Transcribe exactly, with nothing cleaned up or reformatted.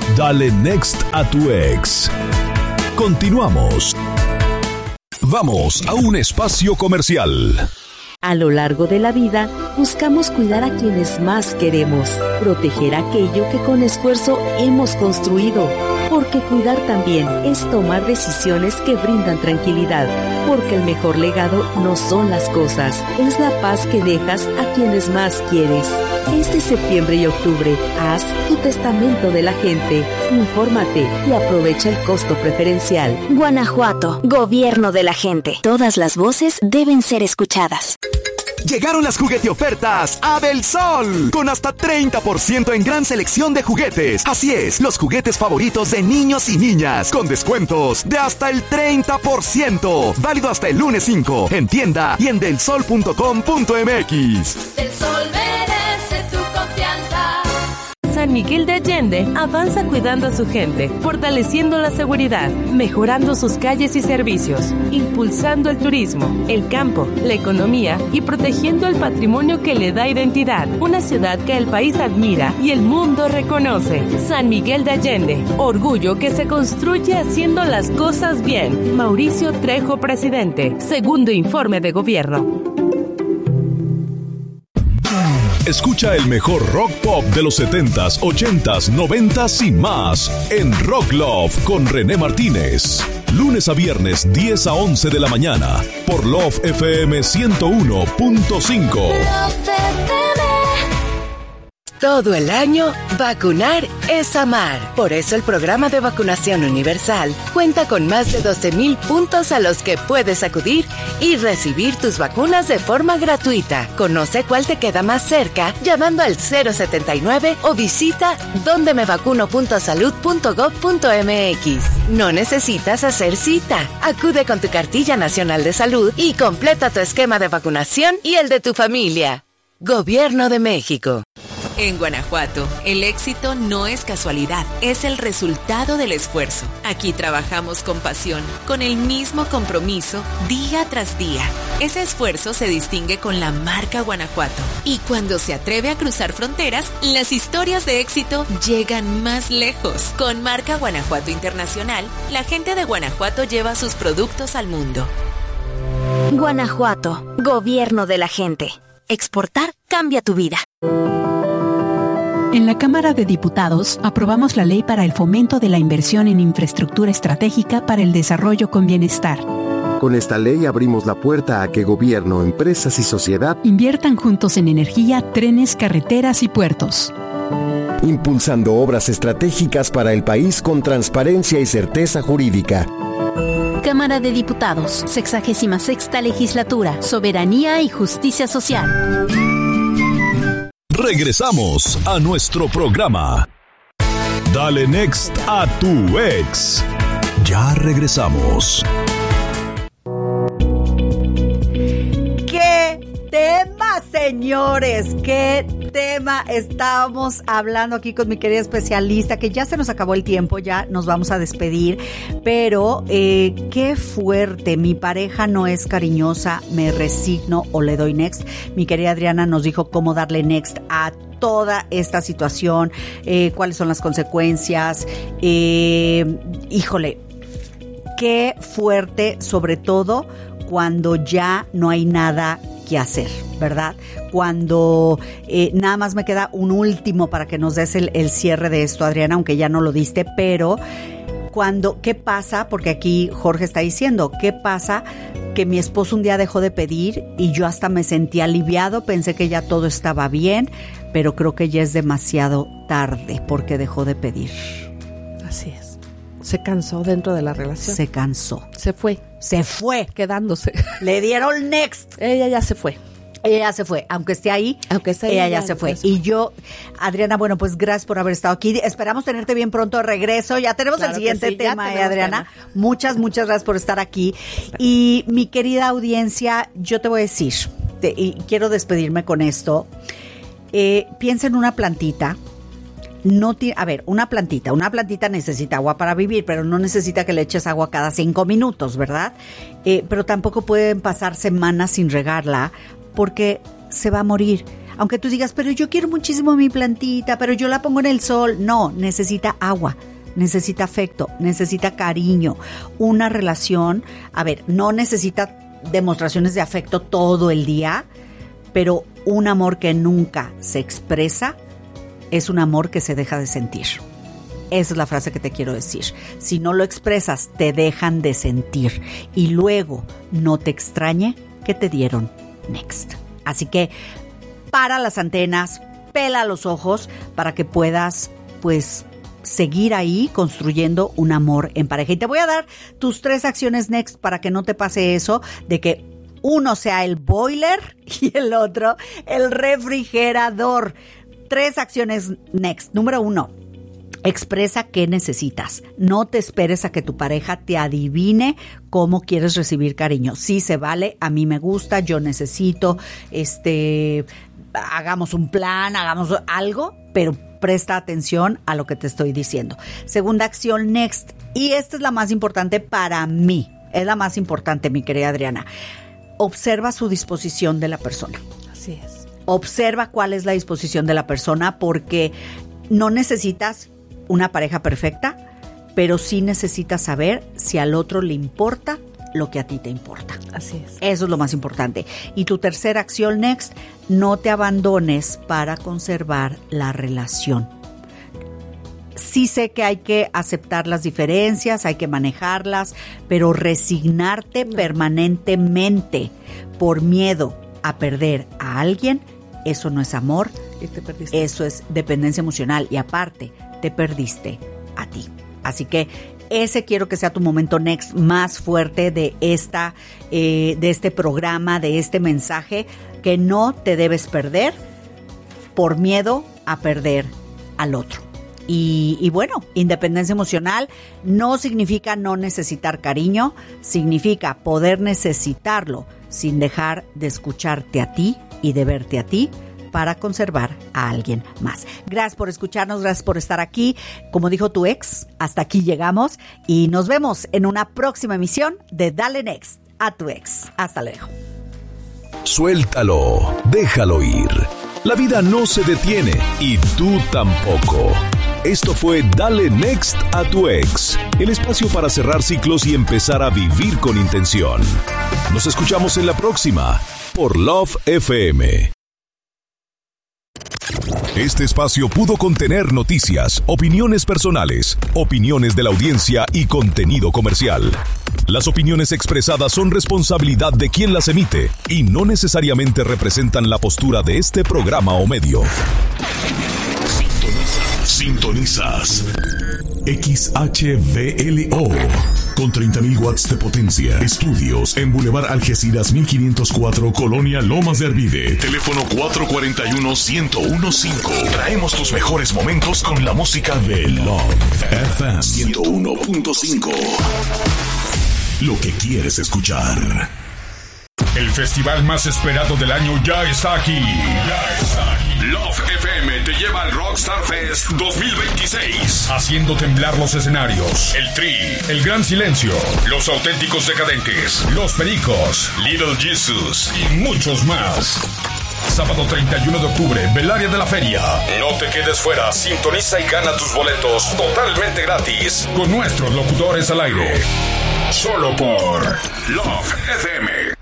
Dale Next a tu ex. Continuamos. Vamos a un espacio comercial. A lo largo de la vida, buscamos cuidar a quienes más queremos, proteger aquello que con esfuerzo hemos construido, porque cuidar también es tomar decisiones que brindan tranquilidad, porque el mejor legado no son las cosas, es la paz que dejas a quienes más quieres. Este septiembre y octubre, haz tu testamento de la gente, infórmate y aprovecha el costo preferencial. Guanajuato, gobierno de la gente. Todas las voces deben ser escuchadas. Llegaron las juguete ofertas a Del Sol, con hasta treinta por ciento en gran selección de juguetes. Así es, los juguetes favoritos de niños y niñas, con descuentos de hasta el treinta por ciento. Válido hasta el lunes cinco, en tienda y en delsol punto com punto m x. Del Sol merece tu confianza. San Miguel de Allende avanza cuidando a su gente, fortaleciendo la seguridad, mejorando sus calles y servicios, impulsando el turismo, el campo, la economía y protegiendo el patrimonio que le da identidad. Una ciudad que el país admira y el mundo reconoce. San Miguel de Allende, orgullo que se construye haciendo las cosas bien. Mauricio Trejo, presidente. Segundo informe de gobierno. Escucha el mejor rock pop de los setentas, ochentas, noventas y más en Rock Love con René Martínez. Lunes a viernes, diez a once de la mañana, por Love F M ciento uno punto cinco. Todo el año, vacunar es amar. Por eso el programa de vacunación universal cuenta con más de doce mil puntos a los que puedes acudir y recibir tus vacunas de forma gratuita. Conoce cuál te queda más cerca llamando al cero setenta y nueve o visita donde me vacuno punto salud punto gob punto m x. No necesitas hacer cita. Acude con tu cartilla nacional de salud y completa tu esquema de vacunación y el de tu familia. Gobierno de México. En Guanajuato, el éxito no es casualidad, es el resultado del esfuerzo. Aquí trabajamos con pasión, con el mismo compromiso, día tras día. Ese esfuerzo se distingue con la marca Guanajuato. Y cuando se atreve a cruzar fronteras, las historias de éxito llegan más lejos. Con marca Guanajuato Internacional, la gente de Guanajuato lleva sus productos al mundo. Guanajuato, gobierno de la gente. Exportar cambia tu vida. En la Cámara de Diputados aprobamos la ley para el fomento de la inversión en infraestructura estratégica para el desarrollo con bienestar. Con esta ley abrimos la puerta a que gobierno, empresas y sociedad inviertan juntos en energía, trenes, carreteras y puertos. Impulsando obras estratégicas para el país con transparencia y certeza jurídica. Cámara de Diputados, sexagésima sexta legislatura, soberanía y justicia social. Regresamos a nuestro programa. Dale Next a tu ex. Ya regresamos. ¿Qué tema, señores? ¿Qué tema? Estábamos hablando aquí con mi querida especialista, que ya se nos acabó el tiempo, ya nos vamos a despedir, pero eh, qué fuerte. Mi pareja no es cariñosa, me resigno o le doy next. Mi querida Adriana nos dijo cómo darle next a toda esta situación, eh, cuáles son las consecuencias. Eh, híjole, qué fuerte, sobre todo cuando ya no hay nada que hacer, ¿verdad? Cuando eh, nada más me queda un último para que nos des el, el cierre de esto, Adriana, aunque ya no lo diste, pero cuando, ¿qué pasa? Porque aquí Jorge está diciendo, ¿qué pasa? Que mi esposo un día dejó de pedir y yo hasta me sentí aliviado, pensé que ya todo estaba bien, pero creo que ya es demasiado tarde porque dejó de pedir. Así es. Se cansó dentro de la relación. Se cansó. Se fue. Se fue. Quedándose. Le dieron next. Ella ya se fue. Ella ya se fue, aunque esté ahí, aunque esté ahí ella ya, ya se fue. Ya y yo, Adriana, bueno, pues gracias por haber estado aquí. Esperamos tenerte bien pronto de regreso. Ya tenemos claro el siguiente sí, tema, eh, Adriana. Tema. Muchas, muchas gracias por estar aquí. Y mi querida audiencia, yo te voy a decir, te, y quiero despedirme con esto. Eh, piensa en una plantita. No t- a ver, una plantita, una plantita necesita agua para vivir, pero no necesita que le eches agua cada cinco minutos, ¿verdad? Eh, pero tampoco pueden pasar semanas sin regarla porque se va a morir. Aunque tú digas, pero yo quiero muchísimo a mi plantita, pero yo la pongo en el sol. No, necesita agua, necesita afecto, necesita cariño. Una relación, a ver, no necesita demostraciones de afecto todo el día, pero un amor que nunca se expresa es un amor que se deja de sentir. Esa es la frase que te quiero decir. Si no lo expresas, te dejan de sentir. Y luego no te extrañe que te dieron next. Así que para las antenas, pela los ojos para que puedas, pues, seguir ahí construyendo un amor en pareja. Y te voy a dar tus tres acciones next para que no te pase eso de que uno sea el boiler y el otro el refrigerador. Tres acciones next. Número uno, expresa qué necesitas. No te esperes a que tu pareja te adivine cómo quieres recibir cariño. Sí se vale, a mí me gusta, yo necesito, este, hagamos un plan, hagamos algo, pero presta atención a lo que te estoy diciendo. Segunda acción next, y esta es la más importante para mí, es la más importante, mi querida Adriana. Observa su disposición de la persona. Así es. Observa cuál es la disposición de la persona, porque no necesitas una pareja perfecta, pero sí necesitas saber si al otro le importa lo que a ti te importa. Así es. Eso es lo más importante. Y tu tercera acción next, no te abandones para conservar la relación. Sí sé que hay que aceptar las diferencias, hay que manejarlas, pero resignarte no. permanentemente por miedo a perder a alguien, eso no es amor, y te perdiste. Eso es dependencia emocional y aparte te perdiste a ti. Así que ese quiero que sea tu momento next más fuerte de esta, eh, de este programa, de este mensaje, que no te debes perder por miedo a perder al otro. Y, y bueno, independencia emocional no significa no necesitar cariño, significa poder necesitarlo sin dejar de escucharte a ti y de verte a ti para conservar a alguien más. Gracias por escucharnos, gracias por estar aquí. Como dijo tu ex, hasta aquí llegamos y nos vemos en una próxima emisión de Dale Next a tu ex. Hasta luego. Suéltalo, déjalo ir. La vida no se detiene y tú tampoco. Esto fue Dale Next a tu ex, el espacio para cerrar ciclos y empezar a vivir con intención. Nos escuchamos en la próxima por Love F M. Este espacio pudo contener noticias, opiniones personales, opiniones de la audiencia y contenido comercial. Las opiniones expresadas son responsabilidad de quien las emite y no necesariamente representan la postura de este programa o medio. Sintonizas X H V L O con treinta mil watts de potencia. Estudios en Boulevard Algeciras mil quinientos cuatro, Colonia Lomas de Arvide. Teléfono cuatro cuatro uno, uno cero uno cinco. Traemos tus mejores momentos con la música de Love F M ciento uno punto cinco. Lo que quieres escuchar. El festival más esperado del año ya está aquí. Ya está aquí. Love F M te lleva al Rockstar Fest dos mil veintiséis, haciendo temblar los escenarios. El Tri, El Gran Silencio, Los Auténticos Decadentes, Los Pericos, Little Jesus y muchos más. Sábado treinta y uno de octubre, Belaria de la Feria. No te quedes fuera, sintoniza y gana tus boletos totalmente gratis con nuestros locutores al aire. Solo por Love F M.